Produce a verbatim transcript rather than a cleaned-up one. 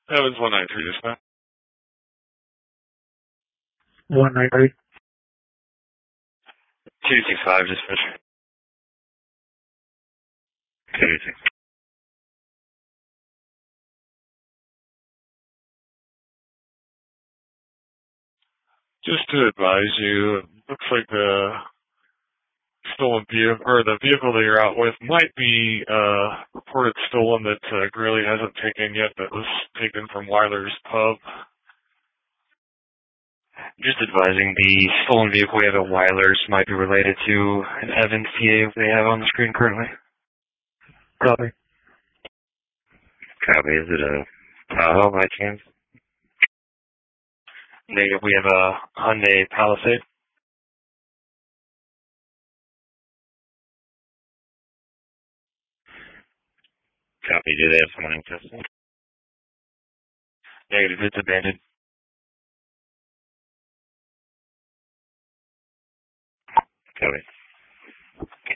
Evans one nine three, dispatch. one nine three. two six five, dispatch. two six. Just to advise you, it looks like the stolen vehicle, or the vehicle that you're out with might be uh, reported stolen that uh, Greeley hasn't taken yet, that was taken from Weiler's Pub. Just advising, the stolen vehicle we have at Weiler's might be related to an Evans P A they have on the screen currently. Copy. Copy. Is it a Tahoe by chance? Negative. We have a Hyundai Palisade. Copy. Do they have someone in custody? Negative. It's abandoned. Copy.